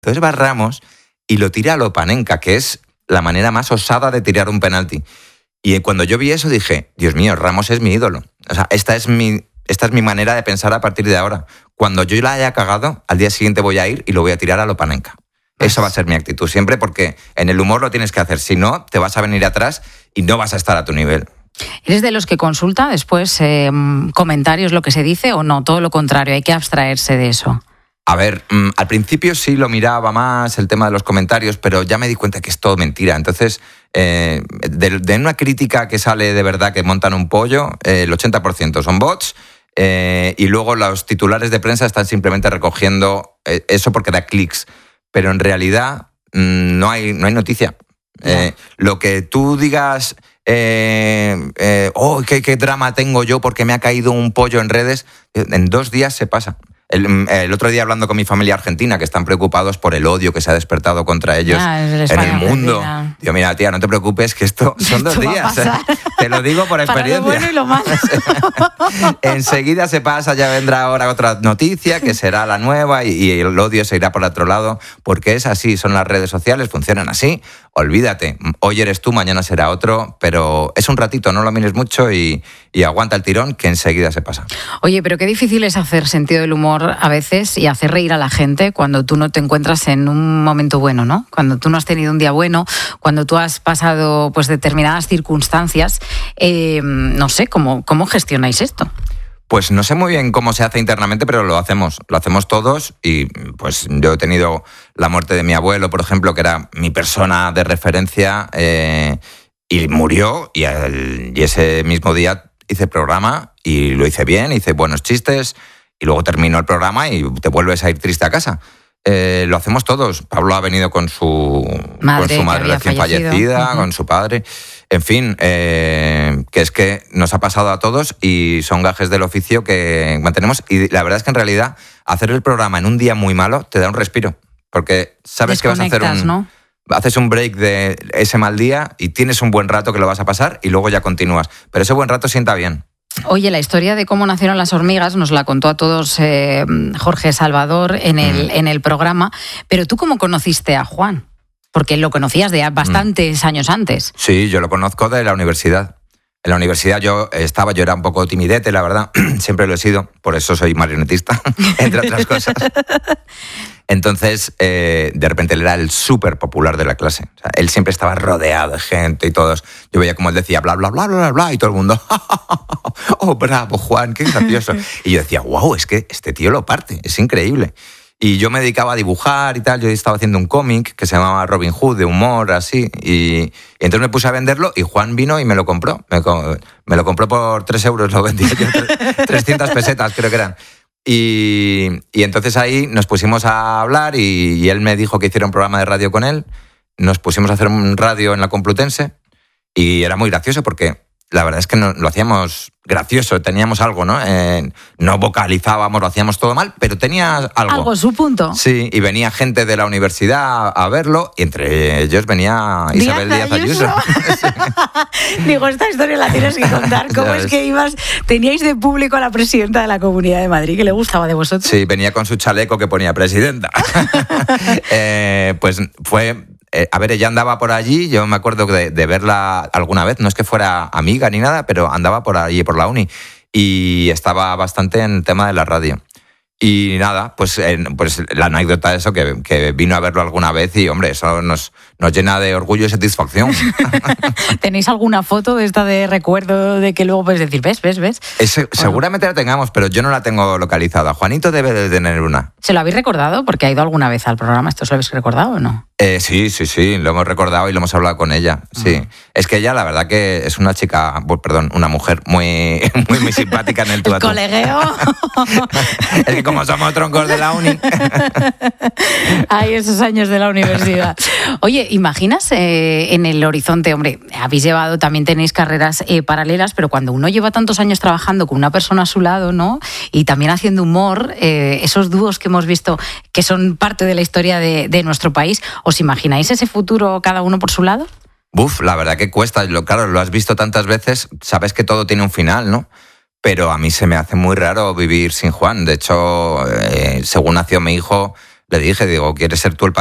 Entonces va Ramos y lo tira a Lopanenka, que es la manera más osada de tirar un penalti. Y cuando yo vi eso dije, Dios mío, Ramos es mi ídolo. O sea, esta es mi manera de pensar a partir de ahora. Cuando yo la haya cagado, al día siguiente voy a ir y lo voy a tirar a Lopanenka. Esa va a ser mi actitud siempre, porque en el humor lo tienes que hacer. Si no, te vas a venir atrás y no vas a estar a tu nivel. ¿Eres de los que consulta después comentarios, lo que se dice, o no? Todo lo contrario, hay que abstraerse de eso. A ver, al principio sí lo miraba más el tema de los comentarios, pero ya me di cuenta que es todo mentira. Entonces, de una crítica que sale de verdad que montan un pollo, el 80% son bots, y luego los titulares de prensa están simplemente recogiendo eso porque da clics. Pero en realidad no hay noticia. Lo que tú digas, qué drama tengo yo porque me ha caído un pollo en redes, en 2 días se pasa. El otro día hablando con mi familia argentina, que están preocupados por el odio que se ha despertado contra ellos en el mundo. Digo, mira, tía, no te preocupes, que esto son 2 días. Te lo digo por experiencia. Para lo bueno y lo malo. Enseguida se pasa, ya vendrá ahora otra noticia, que será la nueva, y el odio se irá por otro lado, porque es así, son las redes sociales, funcionan así. Olvídate, hoy eres tú, mañana será otro, pero es un ratito, no lo mires mucho y aguanta el tirón, que enseguida se pasa. Oye, pero qué difícil es hacer sentido del humor a veces y hacer reír a la gente cuando tú no te encuentras en un momento bueno, ¿no? Cuando tú no has tenido un día bueno, cuando tú has pasado pues determinadas circunstancias. No sé, ¿cómo gestionáis esto? Pues no sé muy bien cómo se hace internamente, pero lo hacemos todos, y pues yo he tenido la muerte de mi abuelo, por ejemplo, que era mi persona de referencia, y murió, y ese mismo día hice programa y lo hice bien, hice buenos chistes, y luego terminó el programa y te vuelves a ir triste a casa. Lo hacemos todos. Pablo ha venido con su madre recién fallecida, con su padre. En fin, que es que nos ha pasado a todos y son gajes del oficio que mantenemos. Y la verdad es que en realidad hacer el programa en un día muy malo te da un respiro. Porque sabes que vas a hacer ¿no? Haces un break de ese mal día y tienes un buen rato que lo vas a pasar y luego ya continúas. Pero ese buen rato sienta bien. Oye, la historia de cómo nacieron las hormigas nos la contó a todos Jorge Salvador en el programa. Pero ¿tú cómo conociste a Juan? Porque lo conocías de bastantes años antes. Sí, yo lo conozco de la universidad. En la universidad yo era un poco timidete, la verdad. Siempre lo he sido, por eso soy marionetista, entre otras cosas. Entonces, de repente él era el súper popular de la clase. O sea, él siempre estaba rodeado de gente y todos. Yo veía como él decía bla, bla, bla, bla, bla, y todo el mundo, oh, bravo, Juan, qué gracioso. Y yo decía, wow, es que este tío lo parte, es increíble. Y yo me dedicaba a dibujar y tal. Yo estaba haciendo un cómic que se llamaba Robin Hood, de humor, así. Y entonces me puse a venderlo y Juan vino y me lo compró. Me lo compró por 3 euros, lo vendía yo, 300 pesetas creo que eran. Y entonces ahí nos pusimos a hablar y él me dijo que hiciera un programa de radio con él. Nos pusimos a hacer un radio en la Complutense y era muy gracioso porque la verdad es que lo hacíamos gracioso, teníamos algo, ¿no? No vocalizábamos, lo hacíamos todo mal, pero tenía algo. Algo, su punto. Sí, y venía gente de la universidad a verlo, y entre ellos venía Isabel Díaz Ayuso. Digo, esta historia la tienes que contar. ¿Cómo es que teníais de público a la presidenta de la Comunidad de Madrid, que le gustaba de vosotros? Sí, venía con su chaleco que ponía presidenta. Pues fue... a ver, ella andaba por allí, yo me acuerdo de verla alguna vez, no es que fuera amiga ni nada, pero andaba por allí, por la uni, y estaba bastante en el tema de la radio. Y nada, pues la anécdota de eso, que vino a verlo alguna vez y, hombre, eso nos llena de orgullo y satisfacción. ¿Tenéis alguna foto de esta de recuerdo de que luego puedes decir, ves? Seguramente la tengamos, pero yo no la tengo localizada. Juanito debe de tener una. ¿Se lo habéis recordado? Porque ha ido alguna vez al programa. ¿Esto se lo habéis recordado o no? Sí, lo hemos recordado y lo hemos hablado con ella, sí. Es que ella, la verdad que es una chica, una mujer muy, muy, muy simpática en el tú a tú. El colegueo. Es que como somos troncos de la uni. Ay, esos años de la universidad. Oye, ¿imaginas en el horizonte? Hombre, también tenéis carreras paralelas, pero cuando uno lleva tantos años trabajando con una persona a su lado, ¿no? Y también haciendo humor, esos dúos que hemos visto que son parte de la historia de nuestro país, ¿os imagináis ese futuro cada uno por su lado? La verdad que cuesta. Claro, lo has visto tantas veces, sabes que todo tiene un final, ¿no? Pero a mí se me hace muy raro vivir sin Juan. De hecho, según nació mi hijo, Le dije, digo, ¿quieres ser tú el padre?